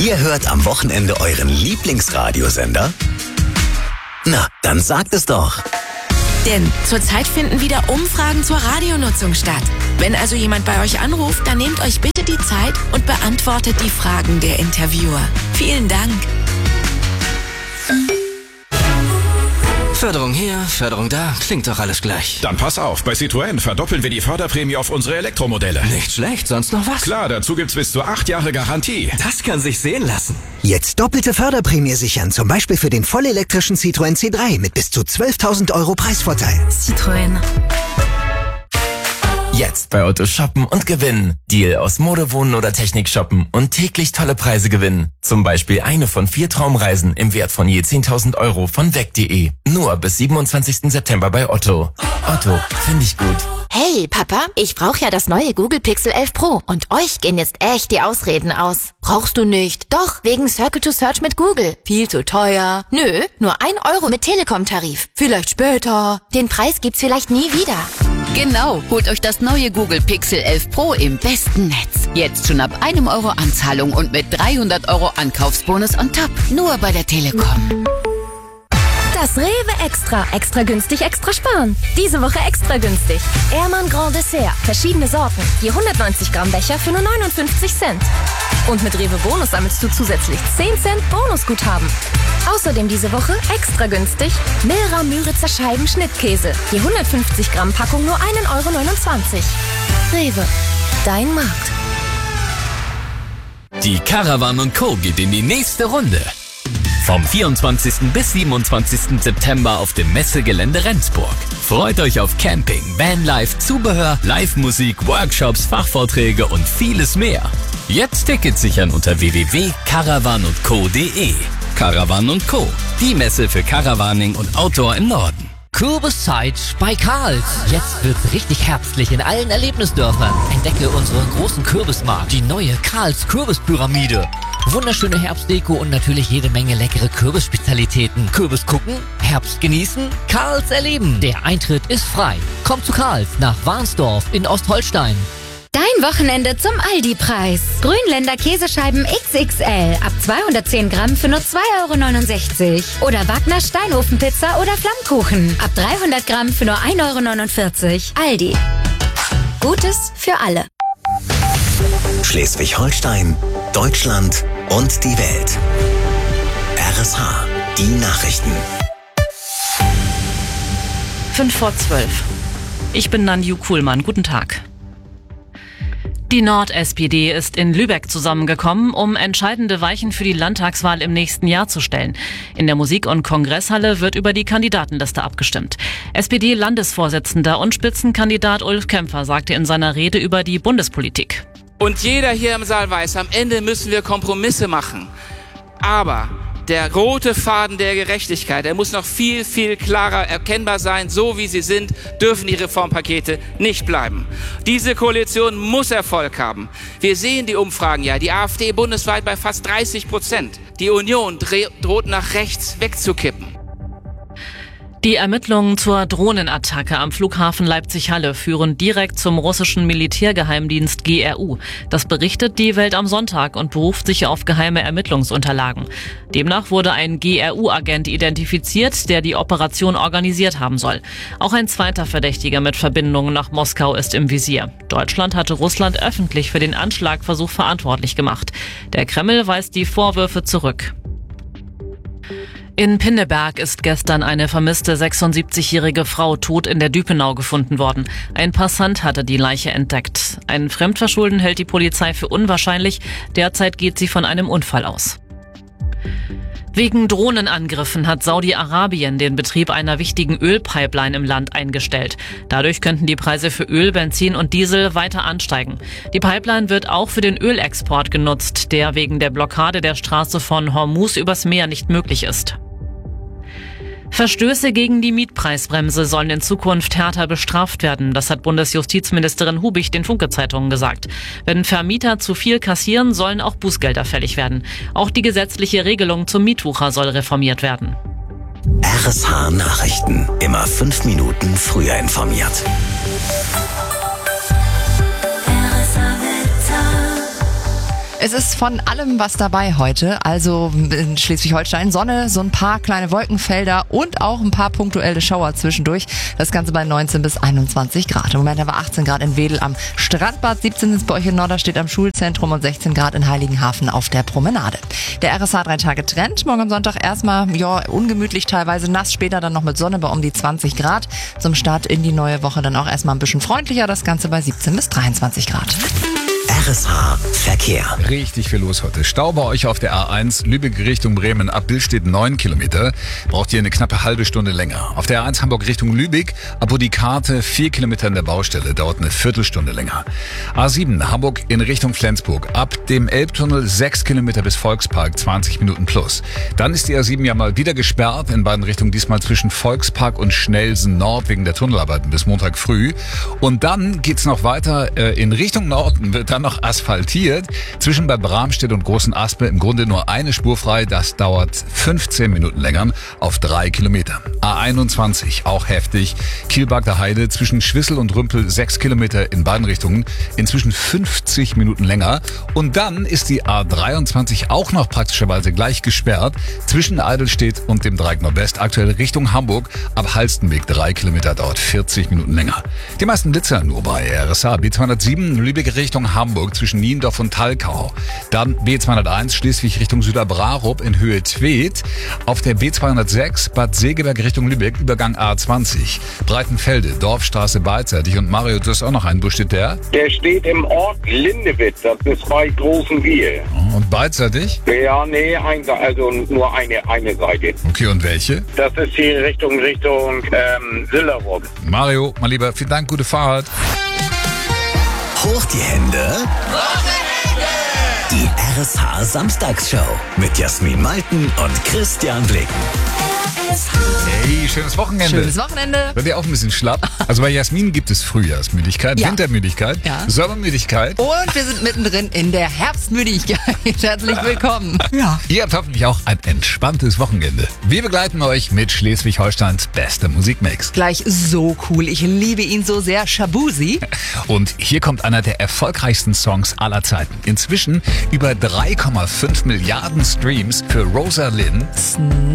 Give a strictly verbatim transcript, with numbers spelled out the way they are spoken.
Ihr hört am Wochenende euren Lieblingsradiosender? Na, dann sagt es doch. Denn zurzeit finden wieder Umfragen zur Radionutzung statt. Wenn also jemand bei euch anruft, dann nehmt euch bitte die Zeit und beantwortet die Fragen der Interviewer. Vielen Dank. Förderung hier, Förderung da, klingt doch alles gleich. Dann pass auf, bei Citroën verdoppeln wir die Förderprämie auf unsere Elektromodelle. Nicht schlecht, sonst noch was? Klar, dazu gibt's bis zu acht Jahre Garantie. Das kann sich sehen lassen. Jetzt doppelte Förderprämie sichern, zum Beispiel für den vollelektrischen Citroën C drei mit bis zu zwölftausend Euro Preisvorteil. Citroën. Jetzt bei Otto shoppen und gewinnen. Deal aus Mode, Wohnen oder Technik shoppen und täglich tolle Preise gewinnen. Zum Beispiel eine von vier Traumreisen im Wert von je zehntausend Euro von weg punkt de. Nur bis siebenundzwanzigsten September bei Otto. Otto, finde ich gut. Hey, Papa, ich brauche ja das neue Google Pixel elf Pro. Und euch gehen jetzt echt die Ausreden aus. Brauchst du nicht? Doch, wegen Circle to Search mit Google. Viel zu teuer. Nö, nur ein Euro mit Telekom-Tarif. Vielleicht später. Den Preis gibt's vielleicht nie wieder. Genau, holt euch das neue Google Pixel elf Pro im besten Netz. Jetzt schon ab einem Euro Anzahlung und mit dreihundert Euro Ankaufsbonus on top. Nur bei der Telekom. Das Rewe Extra. Extra günstig, extra sparen. Diese Woche extra günstig. Ehrmann Grand Dessert. Verschiedene Sorten. Je hundertneunzig Gramm Becher für nur neunundfünfzig Cent. Und mit Rewe Bonus sammelst du zusätzlich zehn Cent Bonusguthaben. Außerdem diese Woche extra günstig Milra Müritzer Scheiben Schnittkäse. Je hundertfünfzig Gramm Packung nur ein Euro neunundzwanzig. Rewe. Dein Markt. Die Caravan und Co. geht in die nächste Runde. Vom vierundzwanzigsten bis siebenundzwanzigsten September auf dem Messegelände Rendsburg. Freut euch auf Camping, Vanlife, Zubehör, Live-Musik, Workshops, Fachvorträge und vieles mehr. Jetzt Tickets sichern unter w w w punkt caravan und co punkt de. Caravan und Co. Die Messe für Caravaning und Outdoor im Norden. Kürbiszeit bei Karls. Jetzt wird's richtig herbstlich in allen Erlebnisdörfern. Entdecke unseren großen Kürbismarkt, die neue Karls Kürbispyramide. Wunderschöne Herbstdeko und natürlich jede Menge leckere Kürbisspezialitäten. Kürbis gucken, Herbst genießen, Karls erleben. Der Eintritt ist frei. Kommt zu Karls nach Warnsdorf in Ostholstein. Dein Wochenende zum Aldi-Preis. Grünländer Käsescheiben X X L ab zweihundertzehn Gramm für nur zwei Euro neunundsechzig. Oder Wagner Steinofenpizza oder Flammkuchen ab dreihundert Gramm für nur ein Euro neunundvierzig. Aldi. Gutes für alle. Schleswig-Holstein, Deutschland und die Welt. R S H, die Nachrichten. Fünf vor zwölf. Ich bin Nanju Kuhlmann. Guten Tag. Die Nord-S P D ist in Lübeck zusammengekommen, um entscheidende Weichen für die Landtagswahl im nächsten Jahr zu stellen. In der Musik- und Kongresshalle wird über die Kandidatenliste abgestimmt. S P D-Landesvorsitzender und Spitzenkandidat Ulf Kämpfer sagte in seiner Rede über die Bundespolitik. Und jeder hier im Saal weiß, am Ende müssen wir Kompromisse machen. Aber der rote Faden der Gerechtigkeit, der muss noch viel, viel klarer erkennbar sein. So wie sie sind, dürfen die Reformpakete nicht bleiben. Diese Koalition muss Erfolg haben. Wir sehen die Umfragen ja. Die AfD bundesweit bei fast dreißig Prozent. Die Union droht nach rechts wegzukippen. Die Ermittlungen zur Drohnenattacke am Flughafen Leipzig-Halle führen direkt zum russischen Militärgeheimdienst G R U. Das berichtet die Welt am Sonntag und beruft sich auf geheime Ermittlungsunterlagen. Demnach wurde ein G R U-Agent identifiziert, der die Operation organisiert haben soll. Auch ein zweiter Verdächtiger mit Verbindungen nach Moskau ist im Visier. Deutschland hatte Russland öffentlich für den Anschlagversuch verantwortlich gemacht. Der Kreml weist die Vorwürfe zurück. In Pinneberg ist gestern eine vermisste sechsundsiebzigjährige Frau tot in der Düpenau gefunden worden. Ein Passant hatte die Leiche entdeckt. Ein Fremdverschulden hält die Polizei für unwahrscheinlich. Derzeit geht sie von einem Unfall aus. Wegen Drohnenangriffen hat Saudi-Arabien den Betrieb einer wichtigen Ölpipeline im Land eingestellt. Dadurch könnten die Preise für Öl, Benzin und Diesel weiter ansteigen. Die Pipeline wird auch für den Ölexport genutzt, der wegen der Blockade der Straße von Hormuz übers Meer nicht möglich ist. Verstöße gegen die Mietpreisbremse sollen in Zukunft härter bestraft werden. Das hat Bundesjustizministerin Hubig den Funke-Zeitungen gesagt. Wenn Vermieter zu viel kassieren, sollen auch Bußgelder fällig werden. Auch die gesetzliche Regelung zum Mietwucher soll reformiert werden. R S H Nachrichten. Immer fünf Minuten früher informiert. Es ist von allem was dabei heute. Also in Schleswig-Holstein Sonne, so ein paar kleine Wolkenfelder und auch ein paar punktuelle Schauer zwischendurch. Das Ganze bei neunzehn bis einundzwanzig Grad. Im Moment haben wir achtzehn Grad in Wedel am Strandbad, siebzehn ist bei euch in Norderstedt am Schulzentrum und sechzehn Grad in Heiligenhafen auf der Promenade. Der R S H drei Tage Trend. Morgen am Sonntag erstmal ja ungemütlich, teilweise nass, später dann noch mit Sonne bei um die zwanzig Grad. Zum Start in die neue Woche dann auch erstmal ein bisschen freundlicher. Das Ganze bei siebzehn bis dreiundzwanzig Grad. R S H Verkehr. Richtig viel los heute. Stau bei euch auf der A eins, Lübeck Richtung Bremen, ab Billstedt neun Kilometer. Braucht ihr eine knappe halbe Stunde länger. Auf der A eins Hamburg Richtung Lübeck, ab Budikarte vier Kilometer in der Baustelle, dauert eine Viertelstunde länger. A sieben Hamburg in Richtung Flensburg, ab dem Elbtunnel sechs Kilometer bis Volkspark, zwanzig Minuten plus. Dann ist die A sieben ja mal wieder gesperrt, in beiden Richtungen, diesmal zwischen Volkspark und Schnellsen Nord wegen der Tunnelarbeiten bis Montag früh. Und dann geht's noch weiter äh, in Richtung Norden, wird dann noch asphaltiert. Zwischen bei Bramstedt und Großen Aspe im Grunde nur eine Spur frei. Das dauert fünfzehn Minuten länger auf drei Kilometer. A einundzwanzig, auch heftig. Kielbagder Heide zwischen Schwissel und Rümpel sechs Kilometer in beiden Richtungen. Inzwischen fünfzig Minuten länger. Und dann ist die A dreiundzwanzig auch noch praktischerweise gleich gesperrt. Zwischen Eidelstedt und dem Dreieck Nordwest aktuell Richtung Hamburg. Ab Halstenweg drei Kilometer dauert vierzig Minuten länger. Die meisten Blitzer nur bei R S H. B zweihundertsieben Lübeck Richtung Hamburg zwischen Niendorf und Talkau. Dann B zweihunderteins Schleswig Richtung Süderbrarup in Höhe Tweed. Auf der B zweihundertsechs Bad Segeberg Richtung Lübeck, Übergang A zwanzig. Breitenfelde, Dorfstraße beidseitig. Und Mario, du hast auch noch einen. Wo steht der? Der steht im Ort Lindewitz, das ist bei Großenwil. Und beidseitig? Ja, nee, ein, also nur eine, eine Seite. Okay, und welche? Das ist hier Richtung, Richtung ähm, Sillerup. Mario, mein Lieber, vielen Dank, gute Fahrt. Hoch die Hände. Die R S H Samstagsshow mit Jasmin Malten und Christian Blicken. Hey, schönes Wochenende. Schönes Wochenende. Seid ihr auch ein bisschen schlapp? Also bei Jasmin gibt es Frühjahrsmüdigkeit, Ja. Wintermüdigkeit, Ja. Sommermüdigkeit. Und wir sind mittendrin in der Herbstmüdigkeit. Herzlich willkommen. Ja. Ihr habt hoffentlich auch ein entspanntes Wochenende. Wir begleiten euch mit Schleswig-Holsteins bester Musikmix. Gleich so cool. Ich liebe ihn so sehr. Shabuzi. Und hier kommt einer der erfolgreichsten Songs aller Zeiten. Inzwischen über drei Komma fünf Milliarden Streams für Rosa Lynn.